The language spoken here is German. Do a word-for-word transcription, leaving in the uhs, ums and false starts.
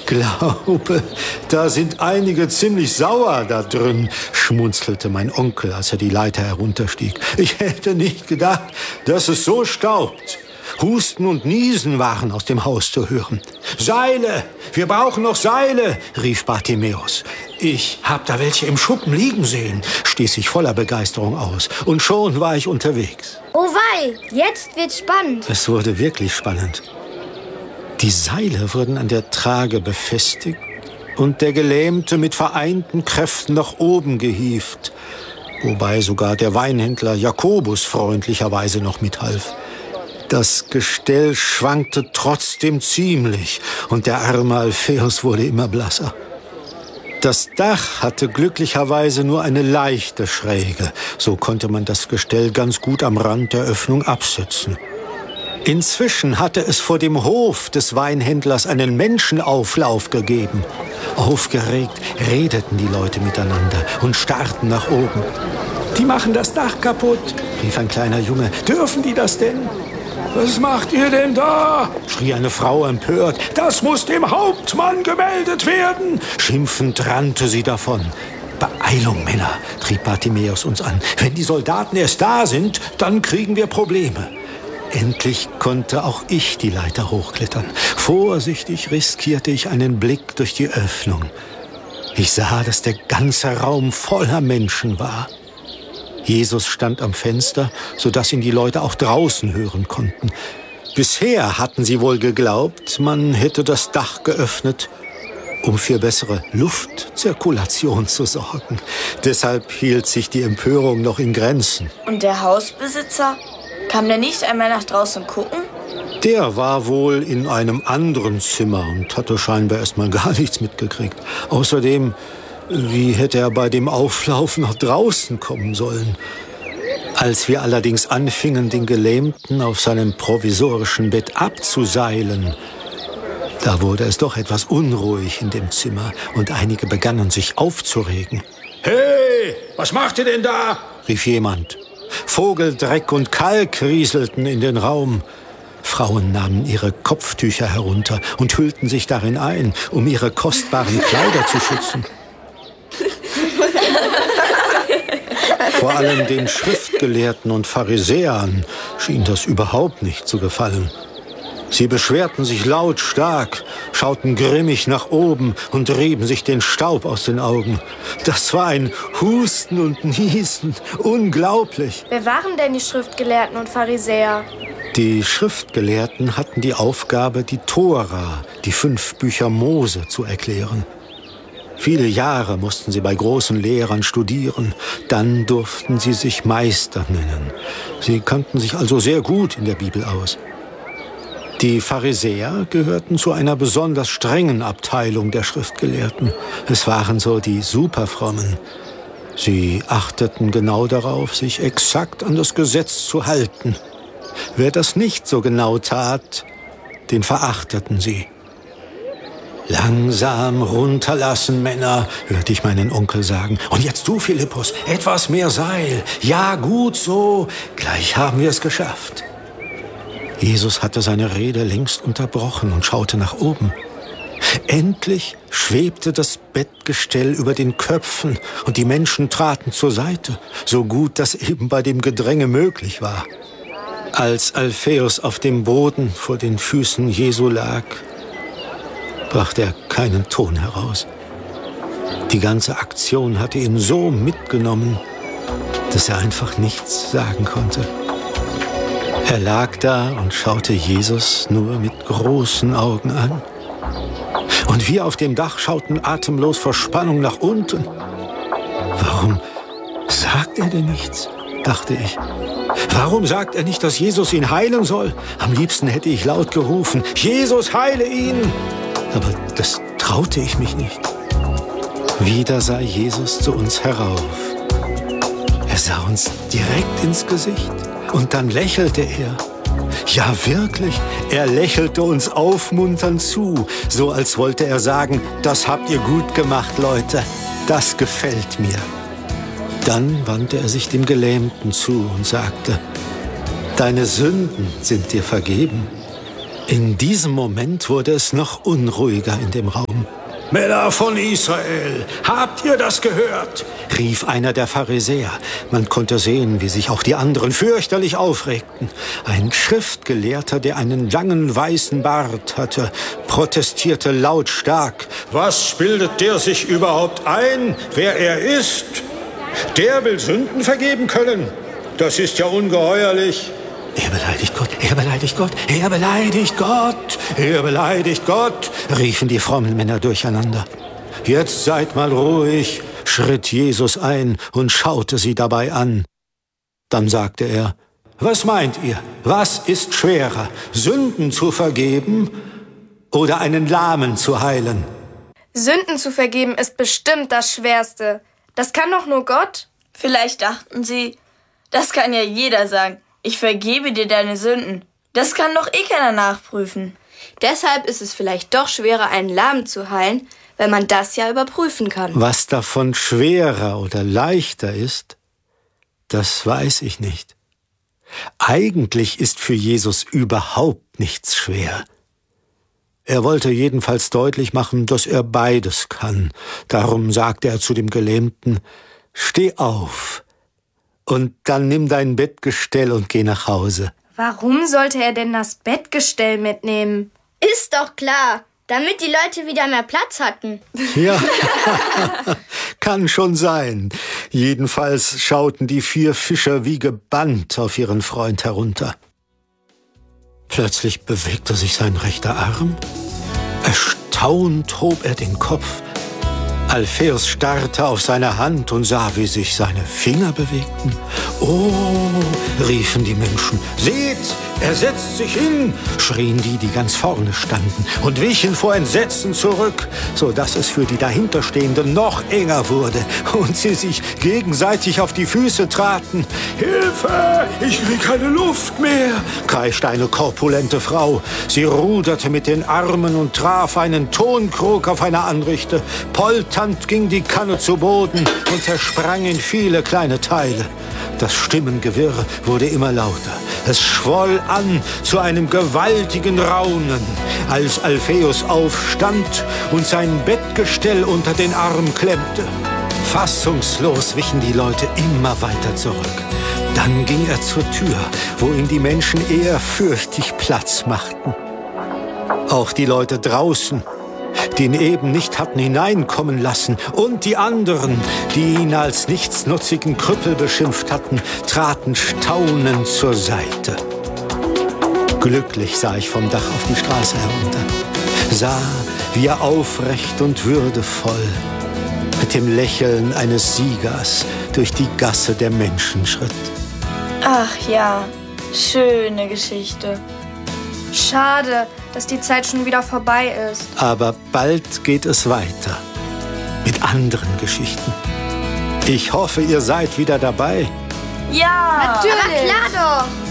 glaube, da sind einige ziemlich sauer da drin, schmunzelte mein Onkel, als er die Leiter herunterstieg. Ich hätte nicht gedacht, dass es so staubt. Husten und Niesen waren aus dem Haus zu hören. »Seile! Wir brauchen noch Seile!« rief Bartimäus. »Ich hab da welche im Schuppen liegen sehen«, stieß ich voller Begeisterung aus. Und schon war ich unterwegs. Oh wei, jetzt wird's spannend. Es wurde wirklich spannend. Die Seile wurden an der Trage befestigt und der Gelähmte mit vereinten Kräften nach oben gehievt, wobei sogar der Weinhändler Jakobus freundlicherweise noch mithalf. Das Gestell schwankte trotzdem ziemlich und der arme Alpheus wurde immer blasser. Das Dach hatte glücklicherweise nur eine leichte Schräge, so konnte man das Gestell ganz gut am Rand der Öffnung absetzen. Inzwischen hatte es vor dem Hof des Weinhändlers einen Menschenauflauf gegeben. Aufgeregt redeten die Leute miteinander und starrten nach oben. »Die machen das Dach kaputt«, rief ein kleiner Junge. »Dürfen die das denn?« »Was macht ihr denn da?«, schrie eine Frau empört. »Das muss dem Hauptmann gemeldet werden!« Schimpfend rannte sie davon. »Beeilung, Männer«, trieb Bartimäus uns an. »Wenn die Soldaten erst da sind, dann kriegen wir Probleme.« Endlich konnte auch ich die Leiter hochklettern. Vorsichtig riskierte ich einen Blick durch die Öffnung. Ich sah, dass der ganze Raum voller Menschen war. Jesus stand am Fenster, sodass ihn die Leute auch draußen hören konnten. Bisher hatten sie wohl geglaubt, man hätte das Dach geöffnet, um für bessere Luftzirkulation zu sorgen. Deshalb hielt sich die Empörung noch in Grenzen. Und der Hausbesitzer? Kam der nicht einmal nach draußen gucken? Der war wohl in einem anderen Zimmer und hatte scheinbar erst mal gar nichts mitgekriegt. Außerdem, wie hätte er bei dem Auflauf nach draußen kommen sollen? Als wir allerdings anfingen, den Gelähmten auf seinem provisorischen Bett abzuseilen, da wurde es doch etwas unruhig in dem Zimmer und einige begannen sich aufzuregen. »Hey, was macht ihr denn da?«, rief jemand. Vogeldreck und Kalk rieselten in den Raum. Frauen nahmen ihre Kopftücher herunter und hüllten sich darin ein, um ihre kostbaren Kleider zu schützen. Vor allem den Schriftgelehrten und Pharisäern schien das überhaupt nicht zu gefallen. Sie beschwerten sich lautstark, schauten grimmig nach oben und rieben sich den Staub aus den Augen. Das war ein Husten und Niesen. Unglaublich. Wer waren denn die Schriftgelehrten und Pharisäer? Die Schriftgelehrten hatten die Aufgabe, die Tora, die fünf Bücher Mose, zu erklären. Viele Jahre mussten sie bei großen Lehrern studieren. Dann durften sie sich Meister nennen. Sie kannten sich also sehr gut in der Bibel aus. Die Pharisäer gehörten zu einer besonders strengen Abteilung der Schriftgelehrten. Es waren so die Superfrommen. Sie achteten genau darauf, sich exakt an das Gesetz zu halten. Wer das nicht so genau tat, den verachteten sie. »Langsam runterlassen, Männer«, hörte ich meinen Onkel sagen. »Und jetzt du, Philippus, etwas mehr Seil. Ja, gut so. Gleich haben wir es geschafft.« Jesus hatte seine Rede längst unterbrochen und schaute nach oben. Endlich schwebte das Bettgestell über den Köpfen und die Menschen traten zur Seite, so gut das eben bei dem Gedränge möglich war. Als Alpheus auf dem Boden vor den Füßen Jesu lag, brachte er keinen Ton heraus. Die ganze Aktion hatte ihn so mitgenommen, dass er einfach nichts sagen konnte. Er lag da und schaute Jesus nur mit großen Augen an. Und wir auf dem Dach schauten atemlos vor Spannung nach unten. Warum sagt er denn nichts, dachte ich. Warum sagt er nicht, dass Jesus ihn heilen soll? Am liebsten hätte ich laut gerufen, Jesus, heile ihn! Aber das traute ich mich nicht. Wieder sah Jesus zu uns herauf. Er sah uns direkt ins Gesicht. Und dann lächelte er. Ja, wirklich, er lächelte uns aufmunternd zu, so als wollte er sagen, das habt ihr gut gemacht, Leute, das gefällt mir. Dann wandte er sich dem Gelähmten zu und sagte, deine Sünden sind dir vergeben. In diesem Moment wurde es noch unruhiger in dem Raum. »Männer von Israel, habt ihr das gehört?« rief einer der Pharisäer. Man konnte sehen, wie sich auch die anderen fürchterlich aufregten. Ein Schriftgelehrter, der einen langen weißen Bart hatte, protestierte lautstark. »Was bildet der sich überhaupt ein, wer er ist? Der will Sünden vergeben können. Das ist ja ungeheuerlich.« »Er beleidigt Gott, er beleidigt Gott, er beleidigt Gott, er beleidigt Gott«, riefen die frommen Männer durcheinander. »Jetzt seid mal ruhig«, schritt Jesus ein und schaute sie dabei an. Dann sagte er, »Was meint ihr? Was ist schwerer, Sünden zu vergeben oder einen Lahmen zu heilen?« Sünden zu vergeben ist bestimmt das Schwerste. Das kann doch nur Gott? Vielleicht dachten sie, das kann ja jeder sagen. Ich vergebe dir deine Sünden. Das kann doch eh keiner nachprüfen. Deshalb ist es vielleicht doch schwerer, einen Lahmen zu heilen, weil man das ja überprüfen kann. Was davon schwerer oder leichter ist, das weiß ich nicht. Eigentlich ist für Jesus überhaupt nichts schwer. Er wollte jedenfalls deutlich machen, dass er beides kann. Darum sagte er zu dem Gelähmten, »Steh auf und dann nimm dein Bettgestell und geh nach Hause.« Warum sollte er denn das Bettgestell mitnehmen? Ist doch klar, damit die Leute wieder mehr Platz hatten. Ja, kann schon sein. Jedenfalls schauten die vier Fischer wie gebannt auf ihren Freund herunter. Plötzlich bewegte sich sein rechter Arm. Erstaunt hob er den Kopf. Alpheus starrte auf seine Hand und sah, wie sich seine Finger bewegten. »Oh«, riefen die Menschen, »seht, er setzt sich hin«, schrien die, die ganz vorne standen, und wichen vor Entsetzen zurück, so dass es für die Dahinterstehenden noch enger wurde und sie sich gegenseitig auf die Füße traten. »Hilfe, ich krieg keine Luft mehr«, kreischte eine korpulente Frau. Sie ruderte mit den Armen und traf einen Tonkrug auf einer Anrichte. Polternd ging die Kanne zu Boden und zersprang in viele kleine Teile. Das Stimmengewirr wurde immer lauter. Es schwoll an zu einem gewaltigen Raunen, als Alpheus aufstand und sein Bettgestell unter den Arm klemmte. Fassungslos wichen die Leute immer weiter zurück. Dann ging er zur Tür, wo ihm die Menschen ehrfürchtig Platz machten. Auch die Leute draußen, die ihn eben nicht hatten hineinkommen lassen, und die anderen, die ihn als nichtsnutzigen Krüppel beschimpft hatten, traten staunend zur Seite. Glücklich sah ich vom Dach auf die Straße herunter, sah, wie er aufrecht und würdevoll mit dem Lächeln eines Siegers durch die Gasse der Menschen schritt. Ach ja, schöne Geschichte. Schade, dass die Zeit schon wieder vorbei ist. Aber bald geht es weiter mit anderen Geschichten. Ich hoffe, ihr seid wieder dabei. Ja! Natürlich! Aber klar doch!